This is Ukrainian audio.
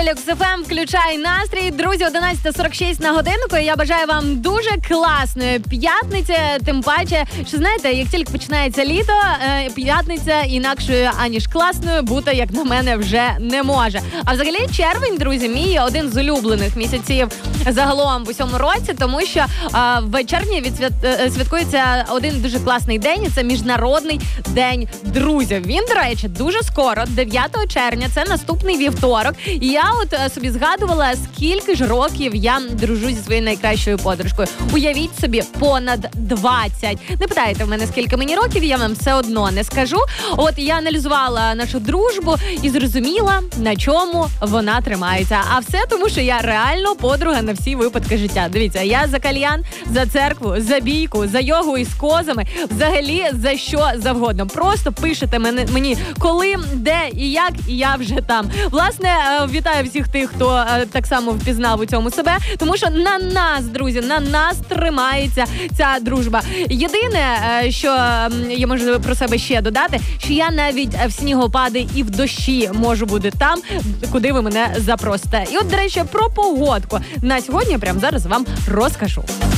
Люкс ФМ, включай настрій. Друзі, 11:46 на годинку. Я бажаю вам дуже класної п'ятниці. Тим паче, що знаєте, як тільки починається літо, п'ятниця інакшою, аніж класною бути, як на мене, вже не може. А взагалі червень, друзі, мій один з улюблених місяців загалом в усьому році, тому що в червні святкується один дуже класний день, і це Міжнародний день друзів. Він, до речі, дуже скоро, 9 червня, це наступний вівторок. І я от собі згадувала, скільки ж років я дружу зі своєю найкращою подружкою. Уявіть собі, понад 20. Не питайте в мене, скільки мені років, я вам все одно не скажу. От я аналізувала нашу дружбу і зрозуміла, на чому вона тримається. А все тому, що я реально подруга на всі випадки життя. Дивіться, я за кальян, за церкву, за бійку, за йогу із козами, взагалі за що завгодно. Просто пишете мені, коли, де і як, і я вже там. Власне, вітаю всіх тих, хто так само впізнав у цьому себе, тому що на нас, друзі, на нас тримається ця дружба. Єдине, що я можу про себе ще додати, що я навіть в снігопади і в дощі можу бути там, куди ви мене запросите. І от, до речі, про погодку на сьогодні прямо зараз вам розкажу.